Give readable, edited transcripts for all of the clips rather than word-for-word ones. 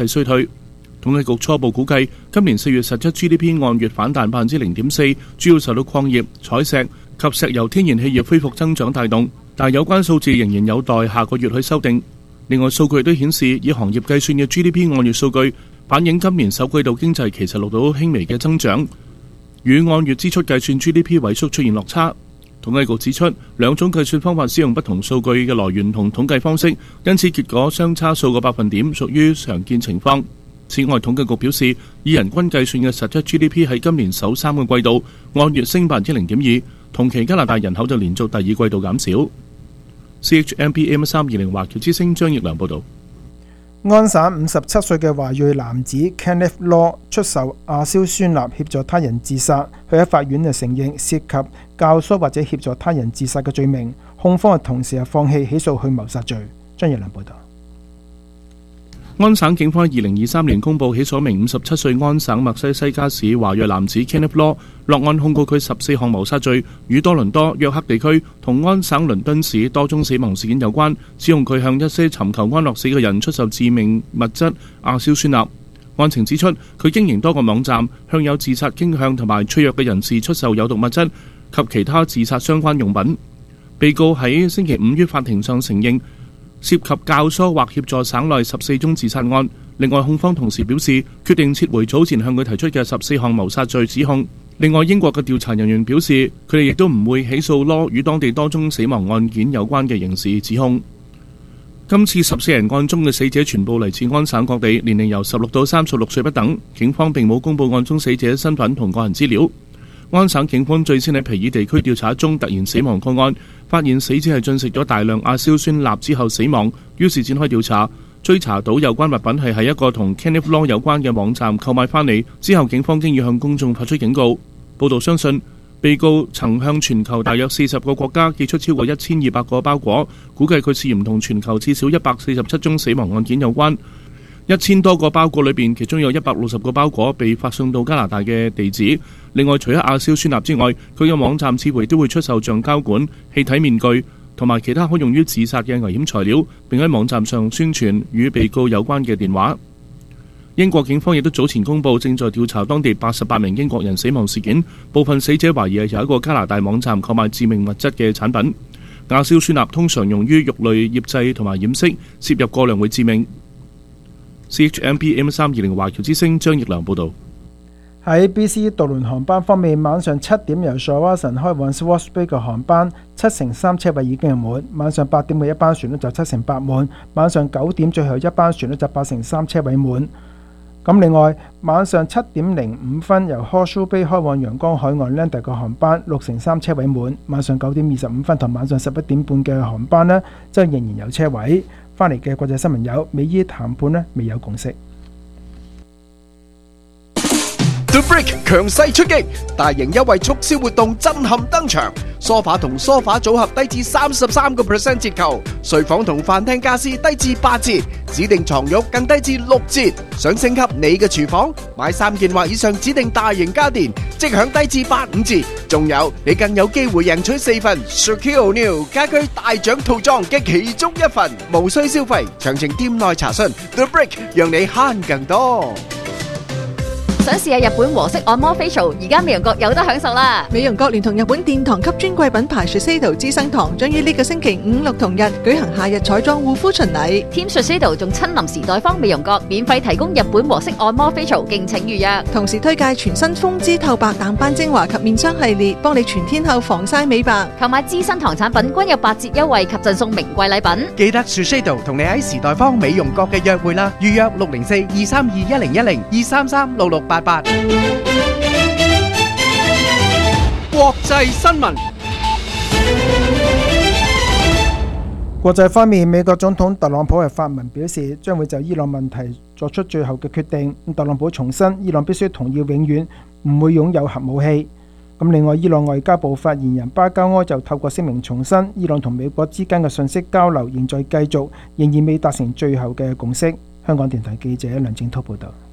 係衰退。統計局初步估計，今年4月實質 GDP 按月反彈0.4%，主要受到礦業、採石及石油天然氣業恢復增長帶動，但有關數字仍然有待下個月去修訂。另外，數據亦都顯示，以行業計算嘅 GDP 按月數據反映今年首季度經濟其實錄到輕微嘅增長，與按月支出計算 GDP 萎縮出現落差。統計局指出，兩種計算方法使用不同數據嘅來源同統計方式，因此結果相差數個百分點，屬於常見情況。此外，統計局表示，以人均計算嘅實質 GDP 喺今年首3個季度按月升0.2%，同期加拿大人口就連續第2季度減少。CHMP AM320華僑之聲張奕良報導。 安省57歲嘅華裔男子 Kenneth Law 出售亞硝酸鈉協助他人自殺，佢喺法院承認涉及教唆或者協助他人自殺嘅罪名，控方同時放棄起訴佢謀殺罪。張奕良報導。安省警方喺2023年公佈起訴名57歲安省墨西西加市華裔男子 Kenneth Law， 落案控告佢14項謀殺罪，與多倫多、約克地區同安省倫敦市多宗死亡事件有關，指控佢向一些尋求安樂死嘅人出售致命物質亞硝酸鈉。案情指出，佢經營多個網站，向有自殺傾向同埋脆弱嘅人士出售有毒物質及其他自殺相關用品。被告喺星期5於法庭上承認涉及教唆或協助省內14宗自殺案。另外，控方同時表示決定撤回早前向佢提出嘅14項謀殺罪指控。另外，英國嘅調查人員表示，佢哋亦都唔會起訴羅與當地多宗死亡案件有關嘅刑事指控。今次14人案中嘅死者全部嚟自安省各地，年齡由16到36歲不等。警方並冇公佈案中死者身份同個人資料。安省警方最先喺皮爾地區調查中突然死亡個案，發現死者係進食咗大量亞硝酸鈉之後死亡，於是展開調查，追查到有關物品係喺一個同 Kenneth Law 有關嘅網站購買翻嚟。之後警方經已向公眾發出警告。報道相信，被告曾向全球大約40個國家寄出超過1200個包裹，估計佢涉嫌同全球至少147宗死亡案件有關。1000多個包裹裏邊，其中有160個包裹被發送到加拿大嘅地址。另外，除咗亞硝酸鈉之外，佢嘅網站似乎都會出售橡膠管、氣體面具同埋其他可用於自殺嘅危險材料，並喺網站上宣傳與被告有關嘅電話。英國警方亦都早前公布，正在調查當地88名英國人死亡事件，部分死者懷疑係由一個加拿大網站購買致命物質嘅產品。亞硝酸鈉通常用於肉類醃製同埋染色，攝入過量會致命。CHMP AM320華僑之聲張奕良報導。喺 BC 渡輪航班方面，晚上7點由 Tsawwassen 開往 Swartz Bay 嘅航班7成3車位已經係滿，晚上8點嘅一班船就7成8滿，晚上9點最後一班船就8成3車位滿。咁另外，晚上7點05分由 Horseshoe Bay 開往陽光海岸 Lander 嘅航班6成3車位滿，晚上9點25分同晚上11點半嘅航班呢，則仍然有車位。翻嚟嘅國際新聞有，美伊談判呢未有共識。 The Brick 強勢出擊，大型優惠促銷活動震撼登場。梳化同梳化組合低至33% 折扣，睡房同飯廳家私低至8折，指定床褥更低至6折。想升級你嘅廚房，買3件或以上指定大型家電，即享低至85折。仲有，你更有機會贏取4份 Shaquille O'Neal 家居大獎套裝嘅其中一份，無需消費。詳情店內查詢。The Brick 讓你慳更多。 想試下日本和式按摩 facial， 而家美容閣有得享受啦！ 美容閣連同日本殿堂級專櫃品牌 Shiseido 資生堂，將於呢個星期5、6同日舉行夏日彩妝護膚巡禮。 Team Shiseido 仲親臨時代坊美容閣，免費提供日本和式按摩 facial， 敬請預約。 同時推介全新風姿透白淡斑精華及面霜系列，幫你全天候防曬美白。 購買資生堂產品均有8折優惠及贈送名貴禮品。 記得 Shiseido 同你喺時代坊美容閣嘅約會啦！預約604-232-1010、233-6688。國際新聞。 國際方面，美國總統特朗普喺發文表示，將會就伊朗問題作出最後嘅決定。特朗普重申，伊朗必須同意永遠唔會擁有核武器。另外，伊朗外交部發言人巴交埃就透過聲明重申，伊朗同美國之間嘅信息交流仍在繼續，仍然未達成最後嘅共識。香港電台記者梁正濤報道。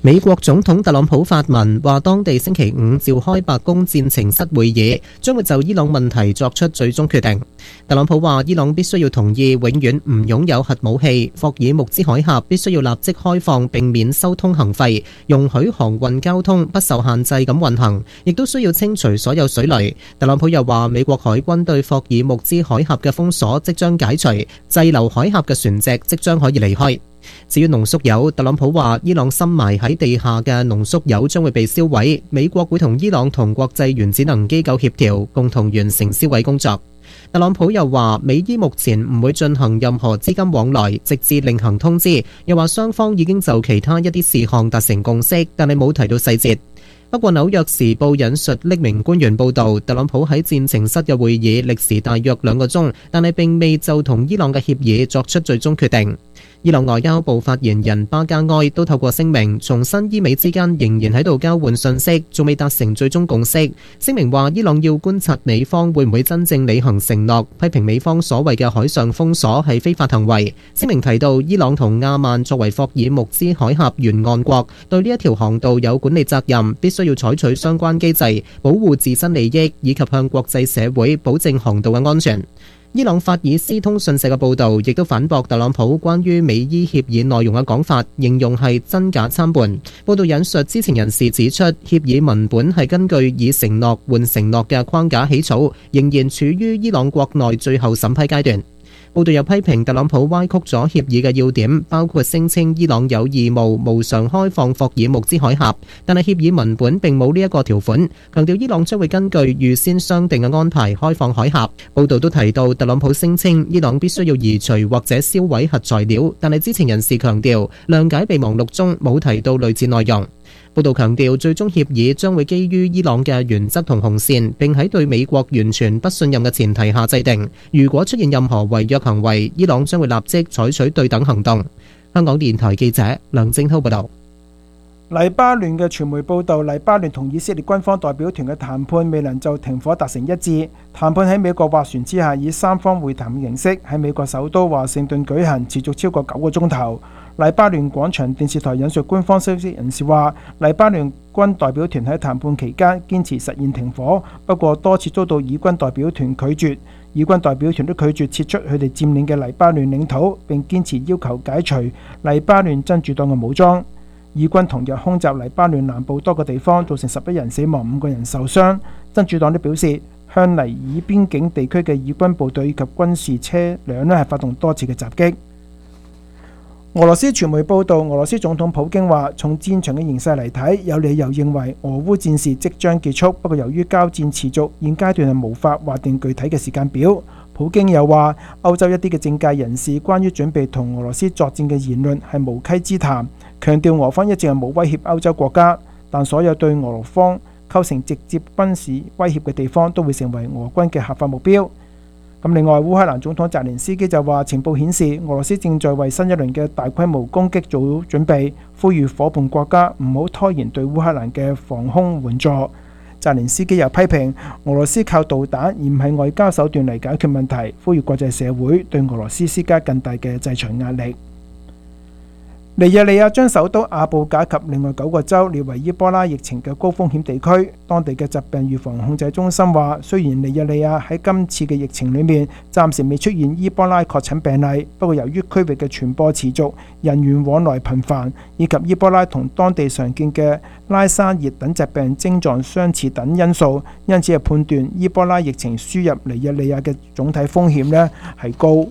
美國總統特朗普發文話，當地星期五召開白宮戰情室會議，將會就伊朗問題作出最終決定。特朗普話，伊朗必須要同意永遠唔擁有核武器，霍爾木茲海峽必須要立即開放並免收通行費，容許航運交通不受限制咁運行，亦都需要清除所有水雷。特朗普又話，美國海軍對霍爾木茲海峽嘅封鎖即將解除，滯留海峽嘅船隻即將可以離開。至於濃縮鈾，特朗普話伊朗深埋喺地下嘅濃縮鈾將會被燒毀，美國會同伊朗同國際原子能機構協調，共同完成銷毀工作。特朗普又話美伊目前唔會進行任何資金往來，直至另行通知。又話雙方已經就其他一啲事項達成共識，但係冇提到細節。不過紐約時報引述匿名官員報導，特朗普喺戰情室嘅會議歷時大約2個鐘，但係並未就同伊朗嘅協議作出最終決定。伊朗外交部發言人巴加埃都透過聲明重申伊美之間仍然喺度交換信息，仲未達成最終共識。聲明話伊朗要觀察美方會唔會真正履行承諾，批評美方所謂嘅海上封鎖係非法行為。聲明提到伊朗同亞曼作為霍爾木茲海峽沿岸國，對呢一條航道有管理責任，必須要採取相關機制，保護自身利益，以及向國際社會保證航道嘅安全。伊朗法爾斯通訊社嘅報導亦都反駁特朗普關於美伊協議內容嘅講法，形容係真假參半。報導引述知情人士指出，協議文本係根據以承諾換承諾嘅框架起草，仍然處於伊朗國內最後審批階段。報道又批評特朗普歪曲咗協議嘅要點，包括聲稱伊朗有義務無償開放霍爾木茲海峽，但係協議文本並冇呢一個條款，強調伊朗將會根據預先商定嘅安排開放海峽。報道都提到特朗普聲稱伊朗必須要移除或者銷毀核材料，但係知情人士強調諒解備忘錄中冇提到類似內容。報道強調，最終協議將會基於伊朗嘅原則同紅線，並喺對美國完全不信任嘅前提下制定。如果出現任何違約行為，伊朗將會立即採取對等行動。香港電台記者梁正滔報導。 黎巴嫩嘅傳媒報導，黎巴嫩同以色列軍方代表團嘅談判未能就停火達成一致。談判喺美國斡旋之下，以三方會談形式喺美國首都華盛頓舉行，持續超過9個鐘頭。黎巴嫩廣場電視台引述官方消息人士話，黎巴嫩軍代表團喺談判期間堅持實現停火，不過多次遭到以軍代表團拒絕。以軍代表團都拒絕撤出佢哋佔領嘅黎巴嫩領土，並堅持要求解除黎巴嫩真主黨嘅武裝。以軍同日空襲黎巴嫩南部多個地方，造成11人死亡、5個人受傷。真主黨都表示，向尼爾邊境地區嘅以軍部隊以及軍事車輛係發動多次嘅襲擊。俄羅斯傳媒報道，俄羅斯總統普京話，從戰場嘅形勢嚟睇，有理由認為俄烏戰事即將結束，不過由於交戰持續，現階段係無法劃定具體嘅時間表。普京又話，歐洲一啲嘅政界人士關於準備同俄羅斯作戰嘅言論係無稽之談，強調俄方一直係冇威脅歐洲國家，但所有對俄羅方構成直接軍事威脅嘅地方都會成為俄軍嘅合法目標。咁另外，烏克蘭總統澤連斯基就話，情報顯示俄羅斯正在為新一輪嘅大規模攻擊做準備，呼籲夥伴國家唔好拖延對烏克蘭嘅防空援助。澤連斯基又批評俄羅斯靠導彈而唔係外交手段嚟解決問題，呼籲國際社會對俄羅斯施加更大嘅制裁壓力。尼日利亞將首都阿布賈及另外9個州列為伊波拉疫情嘅高風險地區。當地嘅疾病預防控制中心話，雖然尼日利亞喺今次嘅疫情裏面暫時未出現伊波拉確診病例，不過由於區域嘅傳播持續、人員往來頻繁，以及伊波拉同當地常見嘅拉沙熱等疾病症狀相似等因素，因此係判斷伊波拉疫情輸入尼日利亞嘅總體風險呢係高。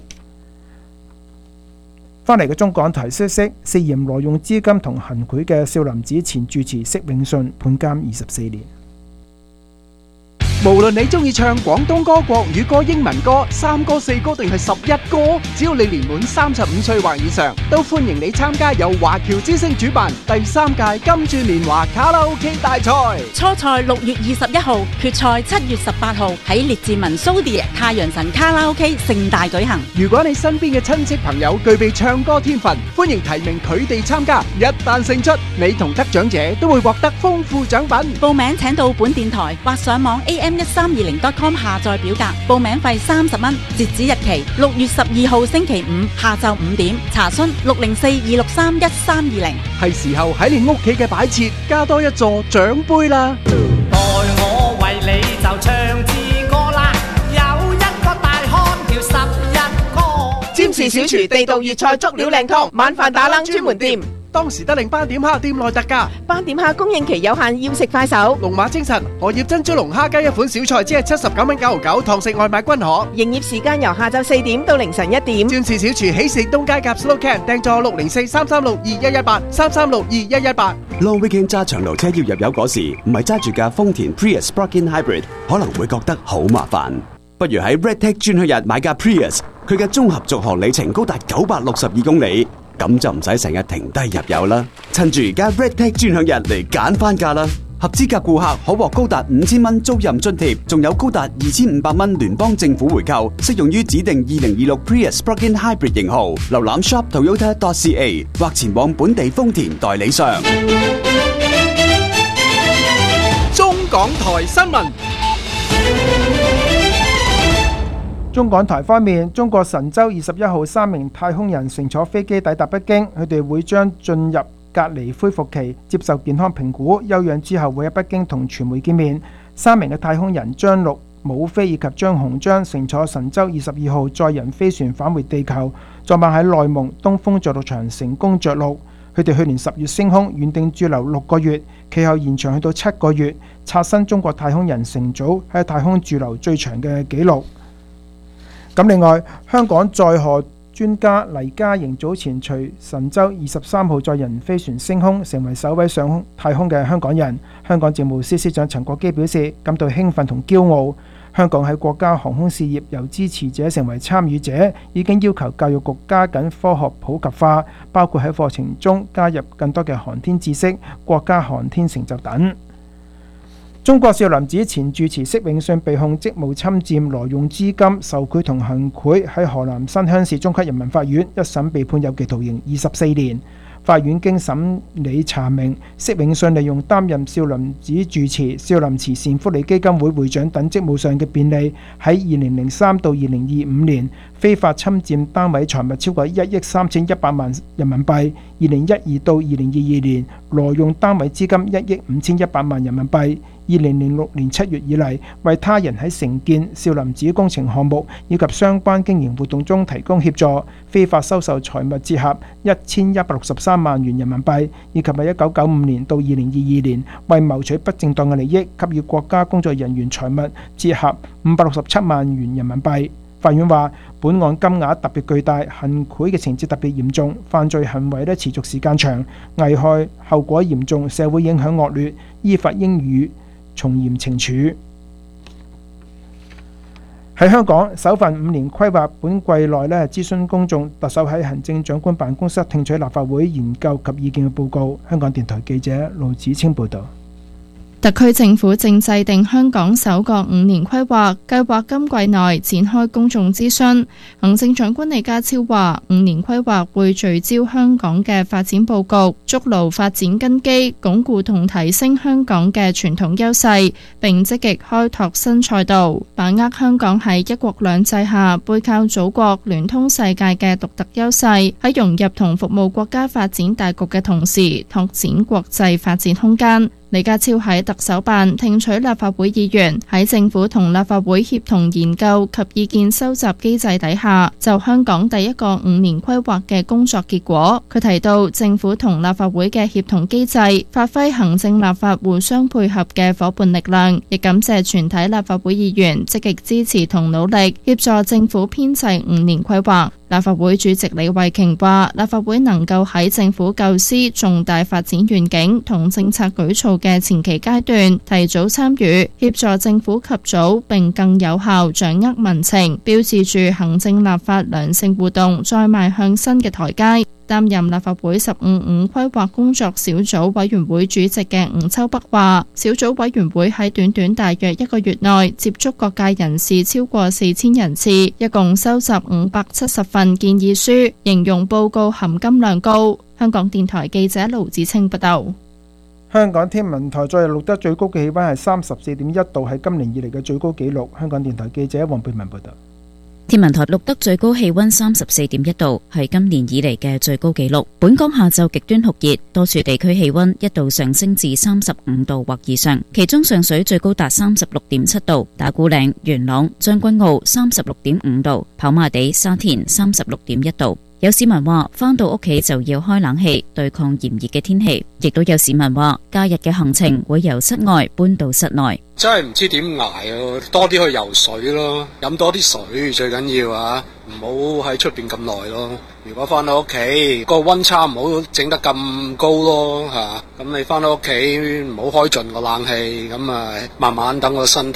翻嚟嘅中港台消息，涉嫌挪用資金同行賄嘅少林寺前住持釋永信判監24年。 無論你中意唱廣東歌、國語歌、英文歌、3歌、4歌定係11歌，只要你年滿35歲或以上，都歡迎你參加由華僑之聲主辦第3屆金鑽年華卡拉 OK 大賽。 初賽6月21號，決賽7月18號喺列治文蘇迪太陽神卡拉 OK 盛大舉行。 如果你身邊嘅親戚朋友具備唱歌天分，歡迎提名佢哋參加。一旦勝出，你同得獎者都會獲得豐富獎品。 報名請到本電台或上網AM 11320.com 下載表格，報名費30蚊，截止日期6月12號星期五下晝5點，查詢604-263-1320。 係時候喺你屋企嘅擺設加多一座獎杯啦！ 待我為你就唱支歌啦，有一個大漢叫11哥。 占士小廚地道粵菜足料靚湯，晚飯打冷專門店。 當時得令斑點蝦店內特價， 斑點蝦供應期有限，要食快手。 龍馬精神荷葉珍珠龍蝦雞一款小菜只係79蚊99，堂食外賣均可。 營業時間由下晝4點到凌晨1點。 占士小廚喜事東街夾 Slow Can 訂座604-336-2118 Long Weekend 揸長途車要入油嗰時，唔係揸住架豐田 Prius Plug-in Hybrid， 可能會覺得好麻煩。不如喺 Redtech 專區日買架 Prius， 佢嘅綜合續航里程高達962公里。咁就唔使成日停低入油啦，趁住而家 Redtech 專享日嚟揀翻價啦！合資格顧客可獲高達5000蚊租賃津貼，仲有高達2500蚊聯邦政府回購，適用於指定2026 Prius Plug-in Hybrid 型號。瀏覽 shop.toyota.ca 或前往本地豐田代理商。 中港台新聞。 中港台方面，中國神舟21號3名太空人乘坐飛機抵達北京，佢哋會將進入隔離恢復期，接受健康評估，休養之後會喺北京同傳媒見面。3名嘅太空人張陸、武飛以及張鴻章乘坐神舟22號載人飛船返回地球，昨晚喺內蒙東風着陸場成功着陸。佢哋去年10月升空，原定駐留6個月，其後延長去到7個月，刷新中國太空人乘組喺太空駐留最長嘅紀錄。咁另外，香港載荷專家黎嘉瑩早前隨神舟23號載人飛船升空，成為首位上太空嘅香港人。香港政務司司長陳國基表示感到興奮同驕傲。香港喺國家航空事業由支持者成為參與者，已經要求教育局加緊科學普及化，包括喺課程中加入更多嘅航天知識、國家航天成就等。中國少林寺前住持釋永信被控職務侵佔、挪用資金、受賄同行賄，喺河南新鄉市中級人民法院一審被判有期徒刑24年。法院經審理查明，釋永信利用擔任少林寺住持、少林慈善福利基金會會長等職務上嘅便利，喺2003到2025年非法侵佔單位財物超過1億3100萬人民幣；2012到2022年挪用單位資金1億5100萬人民幣。2006年7月以嚟，為他人喺承建少林寺工程項目以及相關經營活動中提供協助，非法收受財物折合1163萬元人民幣，以及喺1995年到2022年為謀取不正當嘅利益，給予國家工作人員財物折合567萬元人民幣。法院話，本案金額特別巨大，行賄嘅情節特別嚴重，犯罪行為持續時間長，危害後果嚴重，社會影響惡劣，依法應予從嚴懲處。喺香港，首份5年規劃本季內諮詢公眾，特首喺行政長官辦公室聽取立法會研究及意見嘅報告。香港電台記者盧子清報導。 特區政府正制定香港首個5年規劃，計劃今季內展開公眾諮詢。行政長官李家超話，5年規劃會聚焦香港嘅發展佈局，築牢發展根基，鞏固同提升香港嘅傳統優勢，並積極開拓新賽道，把握香港喺一國兩制下背靠祖國、聯通世界嘅獨特優勢，喺融入同服務國家發展大局嘅同時，拓展國際發展空間。李家超喺特首辦聽取立法會議員喺政府同立法會協同研究及意見收集機制底下，就香港第一個5年規劃嘅工作結果。佢提到政府同立法會嘅協同機制，發揮行政立法互相配合嘅伙伴力量，亦感謝全體立法會議員積極支持同努力協助政府編制5年規劃。立法會主席李慧瓊話，立法會能夠喺政府構思重大發展願景同政策舉措嘅前期階段提早參與，協助政府及早並更有效掌握民情，標誌住行政立法良性互動再邁向新嘅台階。擔任立法會15規劃工作小組委員會主席嘅吳秋北話，小組委員會喺短短大約1個月內接觸各界人士超過4000人次，一共收集570份建議書，形容報告含金量高。香港電台記者盧子清報道。 香港天文台昨日錄得最高嘅氣溫係34.1度，係今年以嚟嘅最高紀錄。香港電台記者黃貝文報道。 天文台錄得最高氣溫34.1度，係今年以嚟嘅最高紀錄。本港下晝極端酷熱，多處地區氣溫一度上升至35度或以上，其中上水最高達36.7度，打鼓嶺、元朗、將軍澳36.5度，跑馬地、沙田36.1度。有市民話返到屋企就要開冷氣對抗炎熱嘅天氣，亦都有市民話假日嘅行程會由室外搬到室內。 真係唔知點捱啊！多啲去游水咯，飲多啲水最緊要啊！唔好喺出邊咁耐咯。如果翻到屋企個溫差唔好整得咁高咯嚇，咁你翻到屋企唔好開盡個冷氣，咁啊慢慢等個身體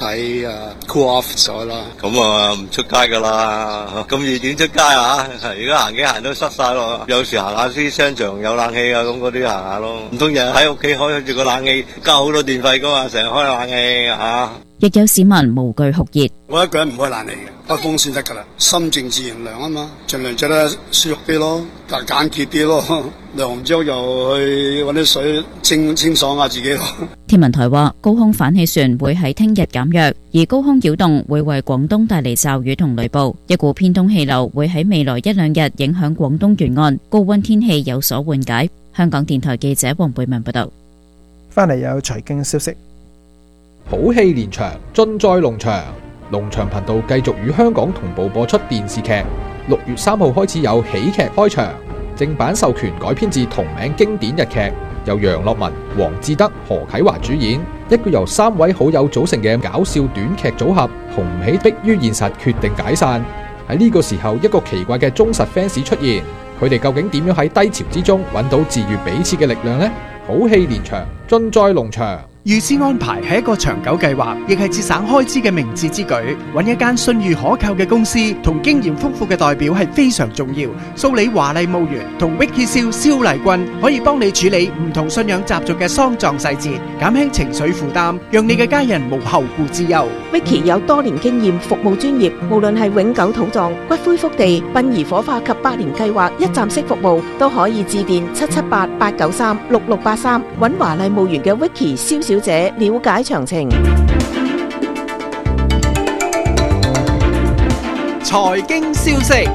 cool off 咗啦。 咁啊唔出街噶啦，咁熱點出街啊？而家行幾行都濕晒咯。有時行下啲商場有冷氣啊，咁嗰啲行下咯。唔通日日喺屋企開住個冷氣，交好多電費噶嘛？成日開冷氣嚇。 亦有市民無懼酷熱， 我一個人唔開冷氣嘅，開風扇得噶啦，心靜自然涼啊嘛，盡量着得舒服啲咯，但係簡潔啲咯，涼完之後又去搵啲水清爽下自己咯。 天文台話高空反氣旋會喺聽日減弱，而高空擾動會為廣東帶嚟驟雨同雷暴，一股偏東氣流會喺未來一兩日影響廣東沿岸，高溫天氣有所緩解。香港電台記者黃貝文報道。 翻嚟有財經消息。 好戲連場，盡在龍翔。龍翔頻道繼續與香港同步播出電視劇。6月3號開始有喜劇開場，正版授權改編自同名經典日劇，由楊樂文、黃志德、何啟華主演，一個由3位好友組成嘅搞笑短劇組合，紅唔起迫於現實決定解散。喺呢個時候，一個奇怪嘅忠實 fans 出現，佢哋究竟點樣喺低潮之中揾到治癒彼此嘅力量呢？好戲連場，盡在龍翔。 預先安排係一個長久計劃，亦係節省開支嘅明智之舉。揾一間信譽可靠嘅公司同經驗豐富嘅代表係非常重要。蘇里華麗墓園同 Vicky 蕭麗君可以幫你處理唔同信仰習俗嘅喪葬細節，減輕情緒負擔，讓你嘅家人無後顧之憂。 Vicky 有多年經驗，服務專業，無論係永久土葬、骨灰福地、殯儀火化及百年計劃一站式服務，都可以致電778-893-6683揾華麗墓園嘅 Vicky 蕭小姐了解詳情。 財經消息，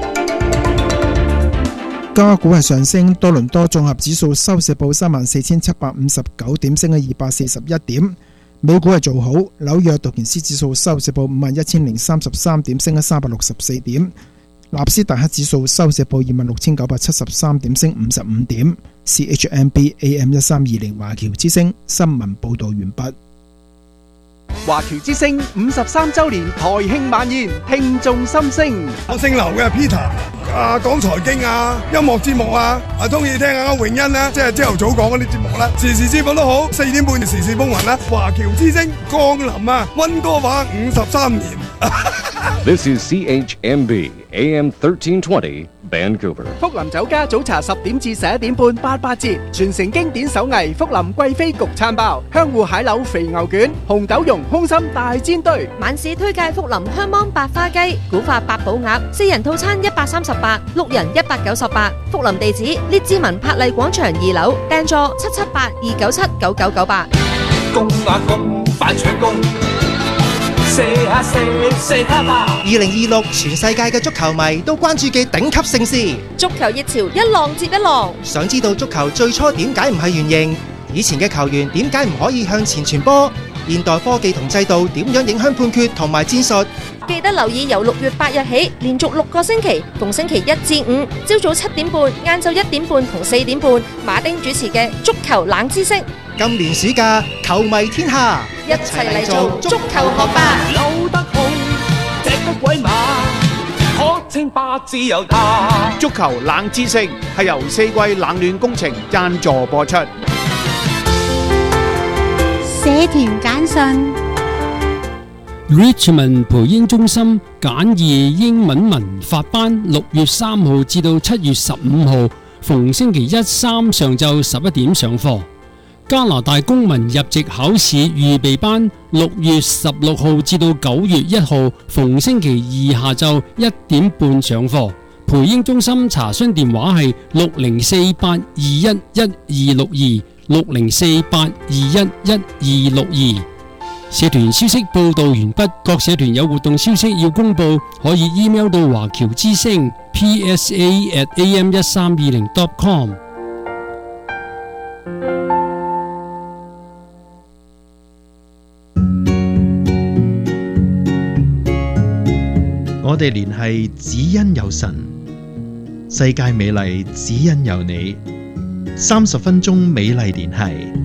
加股係上升，多倫多綜合指數收市報34,759點，升咗241點。美股係做好，紐約道瓊斯指數收市報51,033點，升咗364點。納斯達克指數收市報26,973點，升55點。CHMB AM1320 華僑之聲新聞報道完畢。 華僑之聲53週年台慶晚宴，聽眾心聲。 我姓劉嘅 Peter， 講財經啊、音樂節目啊，中意聽下永恩啦，即係朝頭早講嗰啲節目啦，時事節目都好，4點半嘅時事風雲啦。華僑之聲降臨啊，溫哥華53年。 This is CHMB AM 1320 Vancouver。 福林酒家早茶10點至11點半88折，傳承經典手藝福林貴妃焗餐包、香芋蟹柳肥牛卷、紅豆蓉空心大煎堆。 晚市推介福林香芒白花雞、古法八寶鴨，4人套餐138， 6人198。福林地址：列治文柏麗廣場2樓，訂座778-297-9998。 公啊公，快搶工！2026全世界嘅足球迷都關注嘅頂級盛事， 足球熱潮一浪接一浪。 想知道足球最初點解唔係圓形？以前嘅球員點解唔可以向前傳波？現代科技同制度點樣影響判決同埋戰術？ 記得留意由6月8日起，連續6個星期，逢星期1至5，朝早7點半、晏晝1點半同4點半，馬丁主持嘅足球冷知識。 今年暑假，球迷天下， 一齊嚟做足球學霸。 扭得好，踢得鬼馬，可稱霸自由他。 足球冷知識係由四季冷暖工程贊助播出。 社團簡訊 Richmond 培英中心簡易英文文法班6月3號至到7月15號，逢星期一、三上晝11點上課。加拿大公民入籍考試預備班6月16號至到9月1號，逢星期二下晝1點半上課。培英中心查詢電話係6048211262。 604-821-1262。社團消息報導完畢，各社團有活動消息要公佈，可以 email 到華僑之聲 psa@am1320.com。 我哋聯繫只因有神，世界美麗只因有你。30分鐘美麗聯繫。